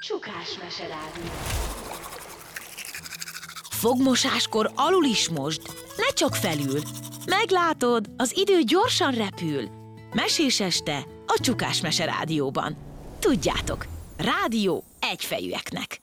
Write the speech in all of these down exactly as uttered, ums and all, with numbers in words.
Csukás meserádió. Fogmosáskor alul is mosd, ne csak felül. Meglátod, az idő gyorsan repül. Mesés este a Csukás meserádióban. Tudjátok, rádió egyfejűeknek.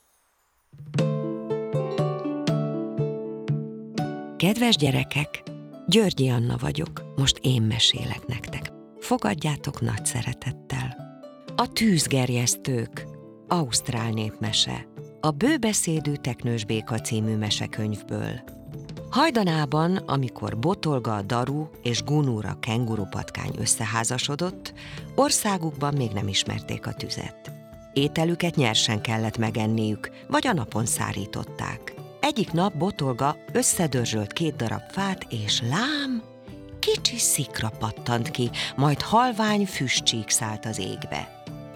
Kedves gyerekek, Györgyi Anna vagyok, most én mesélek nektek. Fogadjátok nagy szeretettel. A tűzgerjesztők, ausztrál népmese, a Bőbeszédű Teknős Béka című mesekönyvből. Hajdanában, amikor Botolga a daru és Gunur a kengurupatkány összeházasodott, országukban még nem ismerték a tüzet. Ételüket nyersen kellett megenniük, vagy a napon szárították. Egyik nap Botolga összedörzsölt két darab fát, és lám, kicsi szikra pattant ki, majd halvány füstcsík szállt az égbe.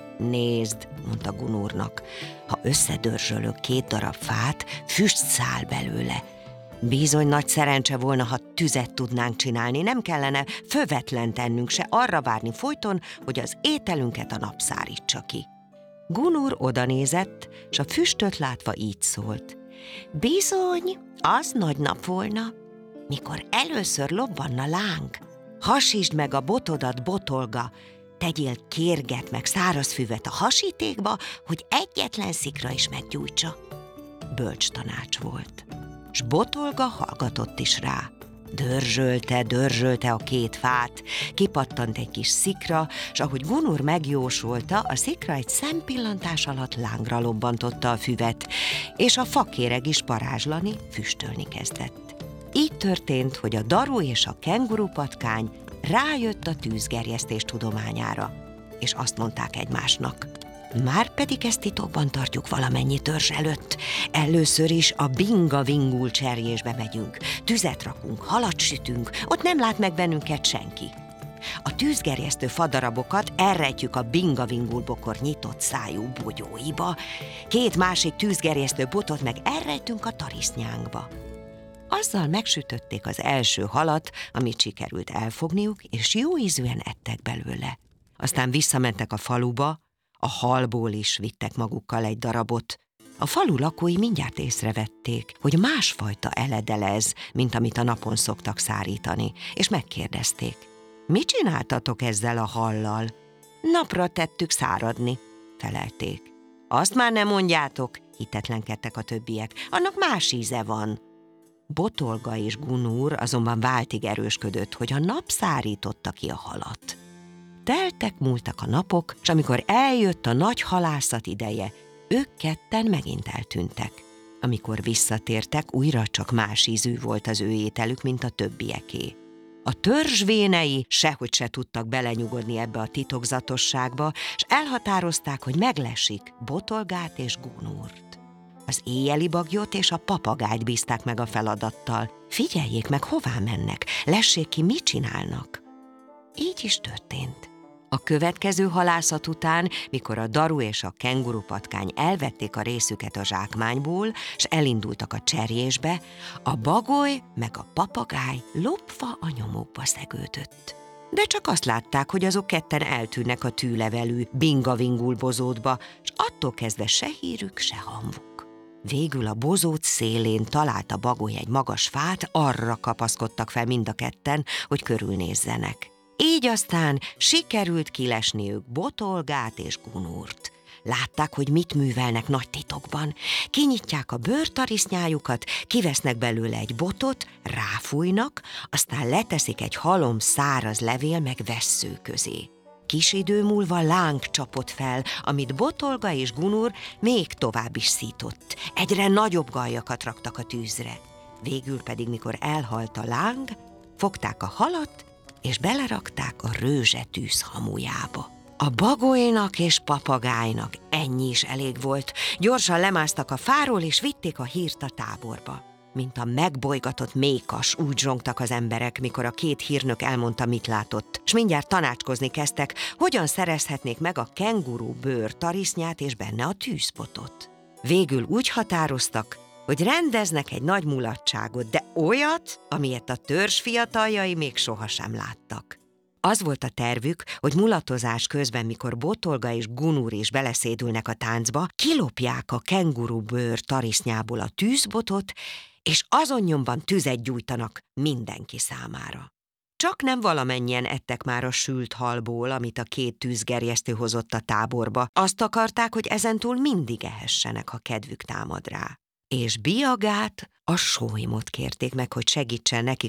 Nézd, mondta Gunurnak, ha összedörzsölök két darab fát, füst száll belőle. Bizony nagy szerencse volna, ha tüzet tudnánk csinálni, nem kellene fövetlen tennünk, se arra várni folyton, hogy az ételünket a nap szárítsa ki. Gunur odanézett, s a füstöt látva így szólt. Bizony, az nagy nap volna, mikor először lobbanna láng. Hasítsd meg a botodat, Botolga, tegyél kérget meg száraz füvet a hasítékba, hogy egyetlen szikra is meggyújtsa. Bölcs tanács volt, s Botolga hallgatott is rá. Dörzsölte, dörzsölte a két fát, kipattant egy kis szikra, s ahogy Gunur megjósolta, a szikra egy szempillantás alatt lángra lobbantotta a füvet, és a fakéreg is parázslani, füstölni kezdett. Így történt, hogy a daru és a kengurupatkány rájött a tűzgerjesztés tudományára, és azt mondták egymásnak. Márpedig ezt titokban tartjuk valamennyi törzs előtt. Először is a binga-vingul cserjésbe megyünk, tüzet rakunk, halat sütünk, ott nem lát meg bennünket senki. A tűzgerjesztő fadarabokat elrejtjük a binga-vingul bokor nyitott szájú bogyóiba, két másik tűzgerjesztő botot meg elrejtünk a tarisznyánkba. Azzal megsütötték az első halat, amit sikerült elfogniuk, és jó ízűen ettek belőle. Aztán visszamentek a faluba, a halból is vittek magukkal egy darabot. A falu lakói mindjárt észrevették, hogy másfajta eledel ez, mint amit a napon szoktak szárítani, és megkérdezték. Mit csináltatok ezzel a hallal? Napra tettük száradni, felelték. Azt már nem mondjátok, hitetlenkedtek a többiek, annak más íze van. Botolga és Gunur azonban váltig erősködött, hogy a nap szárította ki a halat. Teltek, múltak a napok, és amikor eljött a nagy halászat ideje, ők ketten megint eltűntek. Amikor visszatértek, újra csak más ízű volt az ő ételük, mint a többieké. A törzsvénei sehogy se tudtak belenyugodni ebbe a titokzatosságba, és elhatározták, hogy meglesik Botolgát és Gunurt. Az éjjeli bagyot és a papagájt bízták meg a feladattal. Figyeljék meg, hová mennek, lessék ki, mit csinálnak. Így is történt. A következő halászat után, mikor a daru és a kengurupatkány elvették a részüket a zsákmányból, s elindultak a cserjésbe, a bagoly meg a papagáj lopva a nyomukba szegődött. De csak azt látták, hogy azok ketten eltűnnek a tűlevelű binga-vingul bozótba, s attól kezdve se hírük, se hamvuk. Végül a bozót szélén talált a bagoly egy magas fát, arra kapaszkodtak fel mind a ketten, hogy körülnézzenek. Így aztán sikerült kilesniük Botolgát és Gunurt. Látták, hogy mit művelnek nagy titokban. Kinyitják a bőrtarisznyájukat, kivesznek belőle egy botot, ráfújnak, aztán leteszik egy halom száraz levél meg vessző közé. Kis idő múlva láng csapott fel, amit Botolga és Gunur még tovább is szított. Egyre nagyobb galjakat raktak a tűzre. Végül pedig, mikor elhalt a láng, fogták a halat, és belerakták a rőzsetűz hamujába. A bagolynak és papagájnak ennyi is elég volt. Gyorsan lemásztak a fáról, és vitték a hírt a táborba. Mint a megbolygatott mékas, úgy zsongtak az emberek, mikor a két hírnök elmondta, mit látott, s mindjárt tanácskozni kezdtek, hogyan szerezhetnék meg a kenguru bőr tarisznyát és benne a tűzpotot. Végül úgy határoztak, hogy rendeznek egy nagy mulatságot, de olyat, amilyet a törzs fiataljai még sohasem láttak. Az volt a tervük, hogy mulatozás közben, mikor Botolga és Gunur is beleszédülnek a táncba, kilopják a kengurubőr tarisznyából a tűzbotot, és azon nyomban tüzet gyújtanak mindenki számára. Csak nem valamennyien ettek már a sült halból, amit a két tűzgerjesztő hozott a táborba. Azt akarták, hogy ezentúl mindig ehessenek, ha kedvük támad rá. És Biagát, a sólymot kérték meg, hogy segítsen nekik